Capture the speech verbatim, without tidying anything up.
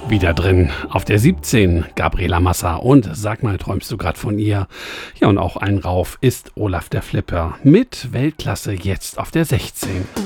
Wieder drin auf der siebzehn, Gabriela Massa und Sag mal, träumst du grad von ihr? Ja, und auch ein Rauf ist Olaf der Flipper mit Weltklasse jetzt auf der sechzehn.